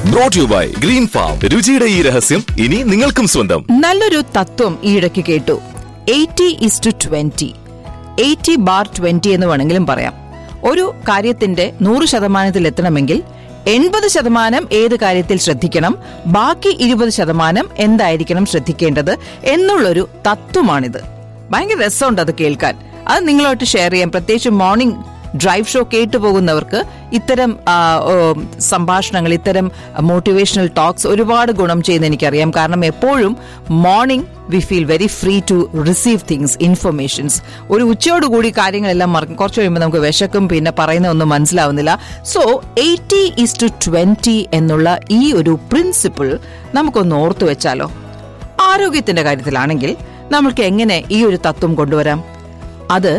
Brought to you by Green Farm. രുചിയുടെ ഈ രഹസ്യം ഇനി നിങ്ങൾക്കും സ്വന്തം. നല്ലൊരു തത്വം ഈയിടയ്ക്ക് കേട്ടു. 80:20. 80/20 എന്ന് വേണമെങ്കിലും പറയാം. ഒരു കാര്യത്തിന്റെ 100% എത്തണമെങ്കിൽ 80% ഏത് കാര്യത്തിൽ ശ്രദ്ധിക്കണം, ബാക്കി 20% എന്തായിരിക്കണം ശ്രദ്ധിക്കേണ്ടത് എന്നുള്ളൊരു തത്വമാണിത്. ഭയങ്കര രസമുണ്ട് അത് കേൾക്കാൻ. അത് നിങ്ങളുമായിട്ട് ഷെയർ ചെയ്യാം. പ്രത്യേകിച്ച് മോർണിംഗ് ഡ്രൈവ് ഷോ കേട്ടുപോകുന്നവർക്ക് ഇത്തരം സംഭാഷണങ്ങൾ, ഇത്തരം മോട്ടിവേഷണൽ ടോക്സ് ഒരുപാട് ഗുണം ചെയ്യുന്ന എനിക്കറിയാം. കാരണം എപ്പോഴും morning we feel very free to receive things, informations. ഒരു ഉച്ചയോടുകൂടി കാര്യങ്ങളെല്ലാം മറക്കും. കുറച്ച് കഴിയുമ്പോൾ നമുക്ക് വിശക്കും, പിന്നെ പറയുന്ന ഒന്നും മനസ്സിലാവുന്നില്ല. സോ 80:20 എന്നുള്ള ഈ ഒരു പ്രിൻസിപ്പിൾ നമുക്കൊന്ന് ഓർത്തു വെച്ചാലോ. ആരോഗ്യത്തിന്റെ കാര്യത്തിലാണെങ്കിൽ നമ്മൾക്ക് എങ്ങനെ ഈ ഒരു തത്വം കൊണ്ടുവരാം? അത്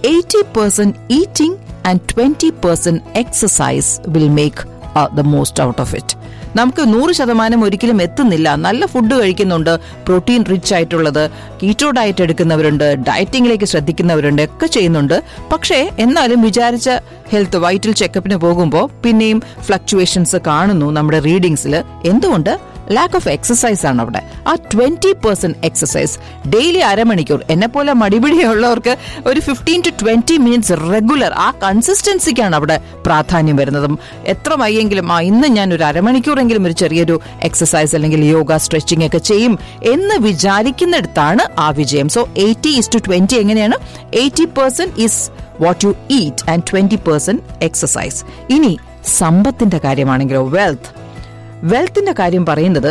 80% eating and 20% exercise will make the most out of it. നമുക്ക് 100% ഒരിക്കലും എത്തുന്നില്ല. നല്ല ഫുഡ് കഴിക്കുന്നുണ്ട്, പ്രോട്ടീൻ റിച്ച് ആയിട്ടുള്ളത്, കീറ്റോ ഡയറ്റ് എടുക്കുന്നവരുണ്ട്, ഡയറ്റിംഗിലേക്ക് ശ്രദ്ധിക്കുന്നവരുണ്ട്, ഒക്കെ ചെയ്യുന്നുണ്ട്. പക്ഷേ എന്നാലും വിചാരിച്ച ഹെൽത്ത് വൈറ്റൽ ചെക്കപ്പിന് പോകുമ്പോൾ പിന്നെയും ഫ്ലക്ച്വേഷൻസ് കാണുന്നു നമ്മുടെ റീഡിങ്സിൽ. എന്തുകൊണ്ട്? ലാക്ക് ഓഫ് എക്സസൈസ് ആണ് അവിടെ. ആ 20% എക്സസൈസ് ഡെയിലി അരമണിക്കൂർ, എന്നെ പോലെ മടിപിടിയുള്ളവർക്ക് ഒരു 15 to 20 മിനിറ്റ്സ് റെഗുലർ, ആ കൺസിസ്റ്റൻസിക്കാണ് അവിടെ പ്രാധാന്യം വരുന്നത്. എത്ര വയ്യെങ്കിലും ഇന്ന് ഞാൻ ഒരു അരമണിക്കൂറെങ്കിലും ഒരു ചെറിയൊരു എക്സസൈസ് അല്ലെങ്കിൽ യോഗ, സ്ട്രെച്ചിങ് ഒക്കെ ചെയ്യും എന്ന് വിചാരിക്കുന്നിടത്താണ് ആ വിജയം. സോ 80:20 എങ്ങനെയാണ്? 80% is what you eat and 20% exercise. ഇനി സമ്പത്തിന്റെ കാര്യമാണെങ്കിലോ, വെൽത്തിന്റെ കാര്യം പറയുന്നത്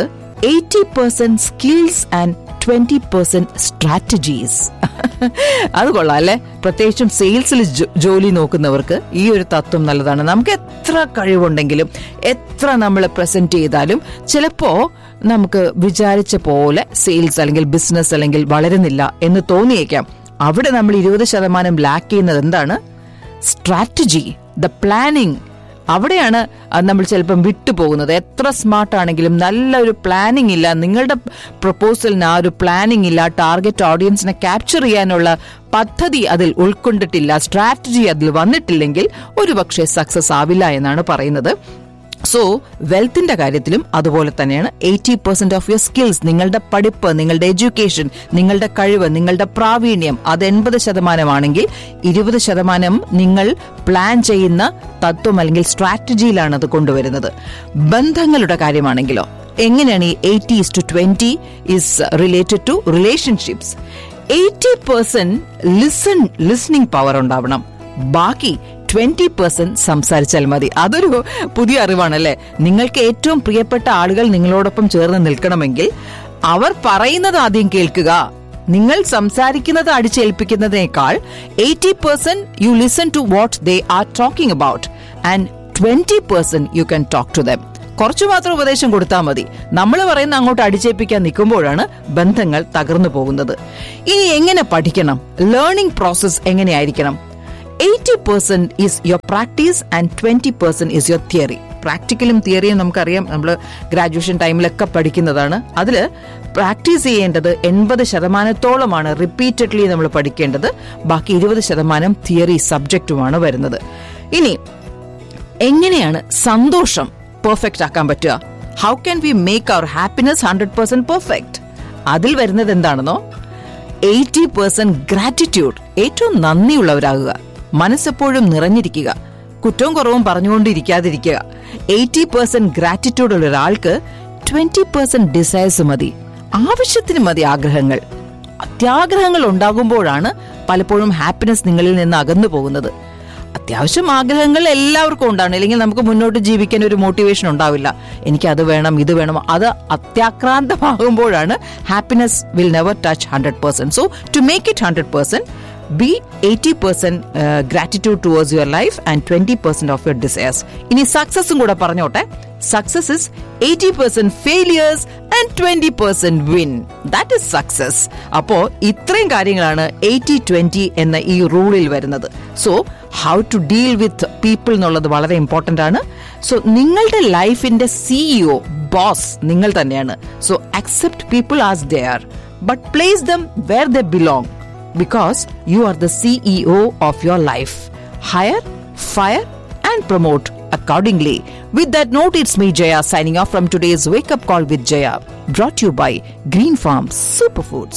80% സ്കിൽസ് ആൻഡ് 20% സ്ട്രാറ്റജീസ്. അത് കൊള്ളാം അല്ലെ? പ്രത്യേകിച്ചും സെയിൽസിൽ ജോലി നോക്കുന്നവർക്ക് ഈ ഒരു തത്വം നല്ലതാണ്. നമുക്ക് എത്ര കഴിവുണ്ടെങ്കിലും, എത്ര നമ്മൾ പ്രസന്റ് ചെയ്താലും ചിലപ്പോ നമുക്ക് വിചാരിച്ച പോലെ സെയിൽസ് അല്ലെങ്കിൽ ബിസിനസ് അല്ലെങ്കിൽ വളരുന്നില്ല എന്ന് തോന്നിയേക്കാം. അവിടെ നമ്മൾ 20% ലാക്ക് ചെയ്യുന്നത് എന്താണ്? Strategy, the planning. അവിടെയാണ് നമ്മൾ ചിലപ്പം വിട്ടുപോകുന്നത്. എത്ര സ്മാർട്ട് ആണെങ്കിലും നല്ലൊരു പ്ലാനിങ് ഇല്ല, നിങ്ങളുടെ പ്രപ്പോസലിന് ആ ഒരു പ്ലാനിങ് ഇല്ല, ടാർഗറ്റ് ഓഡിയൻസിനെ ക്യാപ്ചർ ചെയ്യാനുള്ള പദ്ധതി അതിൽ ഉൾക്കൊണ്ടിട്ടില്ല, സ്ട്രാറ്റജി അതിൽ വന്നിട്ടില്ലെങ്കിൽ ഒരുപക്ഷെ സക്സസ് ആവില്ല എന്നാണ് പറയുന്നത്. സോ വെൽത്തിന്റെ കാര്യത്തിലും അതുപോലെ തന്നെയാണ്. 80% ഓഫ് യുവർ സ്കിൽസ്, നിങ്ങളുടെ പഠിപ്പ്, നിങ്ങളുടെ എഡ്യൂക്കേഷൻ, നിങ്ങളുടെ കഴിവ്, നിങ്ങളുടെ പ്രാവീണ്യം, അത് 80% ആണെങ്കിൽ 20% നിങ്ങൾ പ്ലാൻ ചെയ്യുന്ന തത്വം അല്ലെങ്കിൽ സ്ട്രാറ്റജിയിലാണ് അത് കൊണ്ടുവരുന്നത്. ബന്ധങ്ങളുടെ കാര്യമാണെങ്കിലോ എങ്ങനെയാണ് ഈ 80:20 is related to relationships. 80% listening power ഉണ്ടാവണം, ബാക്കി 20% സംസാരിച്ചാൽ മതി. അതൊരു പുതിയ അറിവാണല്ലേ. നിങ്ങൾക്ക് ഏറ്റവും പ്രിയപ്പെട്ട ആളുകൾ നിങ്ങളോടൊപ്പം ചേർന്ന് നിൽക്കണമെങ്കിൽ അവർ പറയുന്നത് ആദ്യം കേൾക്കുക. നിങ്ങൾ സംസാരിക്കുന്നത് അടിച്ചേൽപ്പിക്കുന്നതിനേക്കാൾ 80% you listen to what they are talking about and 20% you can talk to them. കുറച്ചു മാത്രം ഉപദേശം കൊടുത്താൽ മതി. നമ്മൾ പറയുന്ന അങ്ങോട്ട് അടിച്ചേൽപ്പിക്കാൻ നിൽക്കുമ്പോഴാണ് ബന്ധങ്ങൾ തകർന്നു പോകുന്നത്. ഇനി എങ്ങനെ പഠിക്കണം? ലേണിംഗ് പ്രോസസ് എങ്ങനെയായിരിക്കണം? 80% is your practice and 20% is your theory. പ്രാക്ടിക്കലും തിയറിയും നമുക്കറിയാം, നമ്മൾ ഗ്രാജുവേഷൻ ടൈമിലൊക്കെ പഠിക്കുന്നതാണ്. അതിൽ പ്രാക്ടീസ് ചെയ്യേണ്ടത് 80%-ഓളമാണ് റിപ്പീറ്റഡ്ലി നമ്മൾ പഠിക്കേണ്ടത്. ബാക്കി 20% തിയറി സബ്ജക്റ്റുമാണ് വരുന്നത്. ഇനി എങ്ങനെയാണ് സന്തോഷം പെർഫെക്റ്റ് ആക്കാൻ പറ്റുക? How can we make our happiness 100% perfect? അതിൽ വരുന്നത് എന്താണെന്നോ, 80% ഗ്രാറ്റിറ്റ്യൂഡ്, ഏറ്റവും നന്ദിയുള്ളവരാകുക, മനസ്സെപ്പോഴും നിറഞ്ഞിരിക്കുക, കുറ്റവും കുറവും പറഞ്ഞുകൊണ്ടിരിക്കാതിരിക്കുക. 80% ഗ്രാറ്റിറ്റ്യൂഡ് ഉള്ള ഒരാൾക്ക് 20% ഡിസയേഴ്സ് മതി, ആവശ്യത്തിന് മതി ആഗ്രഹങ്ങൾ. അത്യാഗ്രഹങ്ങൾ ഉണ്ടാകുമ്പോഴാണ് പലപ്പോഴും ഹാപ്പിനെസ് നിങ്ങളിൽ നിന്ന് അകന്നു പോകുന്നത്. അത്യാവശ്യം ആഗ്രഹങ്ങൾ എല്ലാവർക്കും ഉണ്ടാണ്, അല്ലെങ്കിൽ നമുക്ക് മുന്നോട്ട് ജീവിക്കാൻ ഒരു മോട്ടിവേഷൻ ഉണ്ടാവില്ല. എനിക്ക് അത് വേണം, ഇത് വേണം. അത് അത്യാക്രാന്തമാകുമ്പോഴാണ് happiness will never touch 100%. So to make it 100%, be 80% gratitude towards your life and 20% of your desires. ഇനി സക്സസും കൂടെ പറഞ്ഞോട്ടെ. Success is 80% failures and 20% win. That is success. അപ്പോ ഇത്രയും കാര്യങ്ങളാണ് 80-20 എന്ന ഈ റൂളിൽ വരുന്നത്. So how to deal with people എന്നുള്ളത് വളരെ ഇമ്പോർട്ടന്റ് ആണ്. സോ നിങ്ങളുടെ ലൈഫിന്റെ CEO, ബോസ് നിങ്ങൾ തന്നെയാണ്. So accept people as they are, but place dum where they belong. Because you are the CEO of your life. Hire, fire and promote accordingly. With that note, it's me, Jaya, signing off from today's Wake Up Call with Jaya, brought to you by Green Farm Superfoods.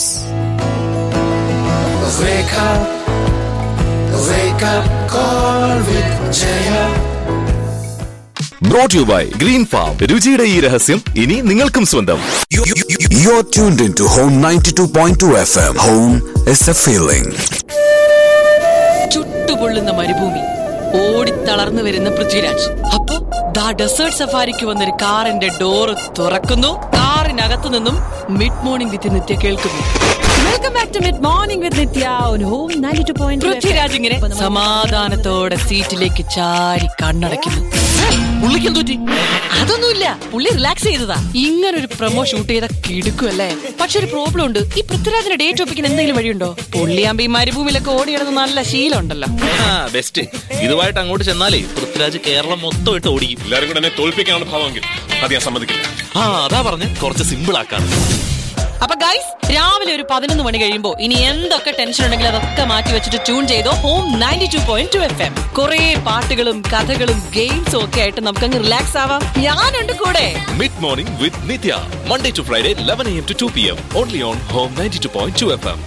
Wake up call with Jaya. Brought to you by Green Farm. രുചിയുടെ ഈ രഹസ്യം ഇനി നിങ്ങൾക്കും സ്വന്തം. You're tuned into Home 92.2 FM. Home is a feeling. ചുട്ടുപൊള്ളുന്ന മരുഭൂമി, ഓടിത്തളർന്നു വരുന്ന പൃഥ്വിരാജ്. അപ്പോ ദാ ഡെസേർട്ട് സഫാരിക്ക് വന്നൊരു കാറിന്റെ ഡോറ് തുറക്കുന്നു. കാറിനകത്തു നിന്നും മിഡ് മോർണിംഗ് വിത്ത് നിത്യ കേൾക്കുന്നു. Welcome back to mid morning with Nithya on home 92.2. Prithviraj ഇങ്ങനെ സമാധാനത്തോടെ സീറ്റിലേക്ക് ചാരി കണ്ണടയ്ക്കുന്നു. പുള്ളിക്കും തോറ്റി. അതൊന്നുമില്ല, പുള്ളി റിലാക്സ് ചെയ്തതാ. ഇങ്ങനെ ഒരു പ്രൊമോ ഷൂട്ട് ചെയ്ത കിടുക്കുമല്ലേ. പക്ഷെ ഒരു പ്രോബ്ലം ഉണ്ട്. ഈ പൃഥ്വിരാജിന്റെ ഡേറ്റ് ഒപ്പിക്കാൻ എന്തെങ്കിലും വഴിയുണ്ടോ? പുള്ളിയാകുമ്പോ ഈ മരുഭൂമിയിലൊക്കെ ഓടിയിടുന്ന നല്ല ശീലം ഉണ്ടല്ലോ. ബെസ്റ്റ്. ഇതുമായിട്ട് അങ്ങോട്ട് ചെന്നാലേ പൃഥ്വിരാജ് കേരളം മൊത്തം ഇട്ട് ഓടിക്കും. എല്ലാരും കൂടെ എന്നെ തോൽപ്പിക്കാനുള്ള ഭാവമെങ്കിൽ അത് ഞാൻ സമ്മതിക്കില്ല. അതാ പറഞ്ഞ് കുറച്ച് സിമ്പിൾ ആക്കാണ്. അപ്പൊ ഗൈസ്, രാവിലെ ഒരു 11 മണി കഴിയുമ്പോ ഇനി എന്തൊക്കെ ടെൻഷൻ ഉണ്ടെങ്കിലും അതൊക്കെ മാറ്റി വെച്ചിട്ട് ട്യൂൺ ചെയ്തോ ഹോം 92.2 FM. കുറേ പാട്ടുകളും കഥകളും ഗെയിംസും ഒക്കെ ആയിട്ട് നമുക്കങ്ങ് റിലാക്സ് ആവാം. ഞാനുണ്ട് കൂടെ. Mid morning with Nithya, Monday to Friday 11 AM to 2 PM. Only on Home 92.2 FM.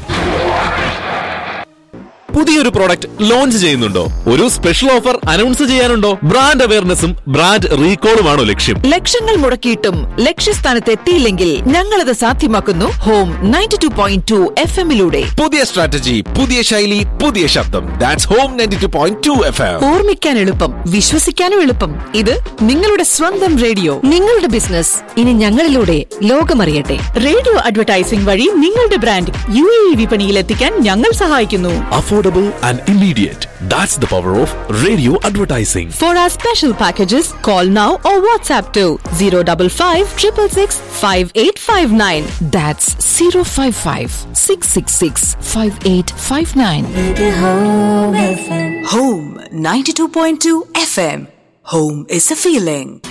പുതിയൊരു പ്രോഡക്റ്റ് ലോഞ്ച് ചെയ്യുന്നുണ്ടോ? ഒരു special offer announce ചെയ്യാനുണ്ടോ? Brand അവയർനെസ്സും brand റീകോളുമാണോ ലക്ഷ്യം? ലക്ഷങ്ങൾ മുടക്കിയിട്ടും ലക്ഷ്യസ്ഥാനത്ത് എത്തിയില്ലെങ്കിൽ ഞങ്ങളത് സാധ്യമാക്കുന്നു ഹോം 92.2 FM-ലൂടെ. പുതിയ സ്ട്രാറ്റജി, പുതിയ ശൈലി, പുതിയ ശബ്ദം. That's home 92.2 FM. ഓർമ്മിക്കാൻ എളുപ്പം, വിശ്വസിക്കാനും എളുപ്പം. ഇത് നിങ്ങളുടെ സ്വന്തം റേഡിയോ. നിങ്ങളുടെ ബിസിനസ് ഇനി ഞങ്ങളിലൂടെ ലോകമറിയട്ടെ. റേഡിയോ അഡ്വർടൈസിംഗ് വഴി നിങ്ങളുടെ ബ്രാൻഡ് UAE വിപണിയിൽ എത്തിക്കാൻ ഞങ്ങൾ സഹായിക്കുന്നു. Affordable and immediate. That's the power of radio advertising. For our special packages, call now or WhatsApp to 055 666 5859. That's 055 666 5859. Home 92.2 FM. Home is a feeling.